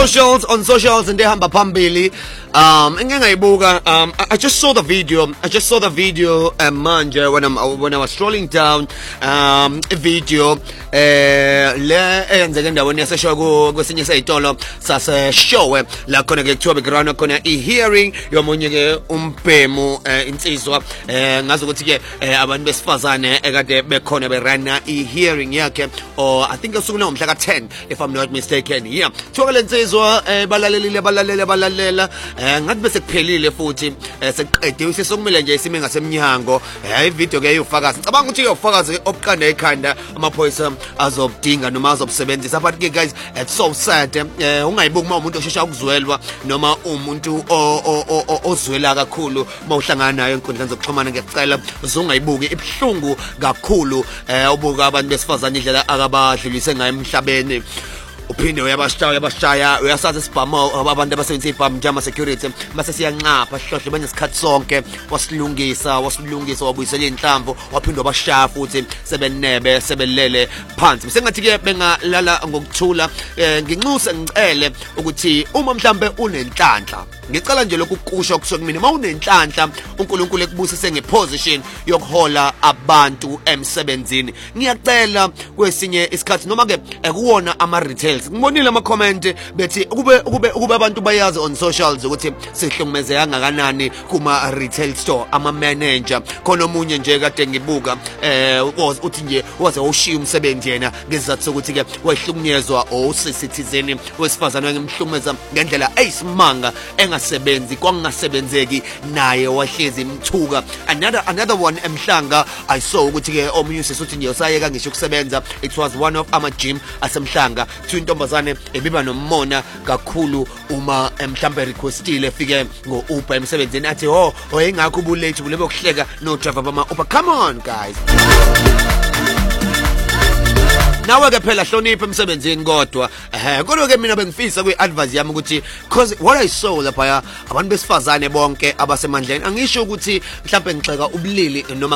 socials and ehamba phambili engeke ngayibuka I just saw the video manje when I was scrolling down a video le eyenzeke endaweni yaseshowe kwesinye seyitolo sase showe la khona ke kuthiwa begrana khona hearing yomunye ke umbhemu insizwa ngazi ukuthi ke abantu besifazane ekade bekhona berana hearing yakhe or I think usukuna umhla ka10 if I'm not mistaken. Yeah, thoka lensizwa balalela ngathi bese kuphelile futhi seqedwe sesokumele nje isime ngasemnyango ivideo ke yofakazi ngicabanga ukuthi yofakazi obuqanda ekhanda amaphoyisa azobudinga noma azobusebenzisa but ke guys it's so sad ungayibuki uma umuntu oshesha ukuzwelwa noma umuntu ozwela kakhulu mawuhlangana nayo enkundleni zokuxhumana ngiyacela uzungayibuki ibhlungu kakhulu ubuka abantu besifazane indlela akabadlulise ngayo emhlabeni uphinde uyabashaya uyasaza isibhamu abantu abasebenzisa ibhamu njama security mase siyanqapha hlohle banesikhathi sonke wasilungisa wabuyisela inhlamvu waphinde wabashaya futhi sebenebe sebelele phansi sengathi ke bengalala ngokuthula nginxuse ngicele ukuthi uma mhlambe unenhlanhla ngicela nje lokhu kusho kusokumina uma unenhlanhla uNkulunkulu ekubusise ngeposition yokuhola abantu emsebenzini ngiyacela kwesinye isikhathi noma ke kuwona ama retail ngibonile ama comment bethi kube abantu bayazi on socials ukuthi sihlumezeka kangakanani kuma retail store ama manager khona omunye nje kade ngibuka uthi nje waze ushiya umsebenzi yena ngezathu sokuthi ke wahlukunyezwa citizen wesifazana ngimhlumeza ngendlela eyisimanga engasebenzi kwangasebenzeki naye wahlezi imthuka another one emhlanga I saw ukuthi ke omunye usesuthi nje usayeka ngisho ukusebenza it was one of ama gym asemhlanga intombazane ebiba nomona kakhulu uma mhlambe requestile efike ngo Uber emsebenzini athi engakho ubulate bulebe ukuhleka no driver bama Uber. Come on guys, nawe ke phela hlonipha emsebenzini kodwa ke mina bengifisa kwi-advice yami ukuthi because what I saw lapha abantu besifazane bonke abasemandleni angisho ukuthi mhlambe ngixeka ubulili noma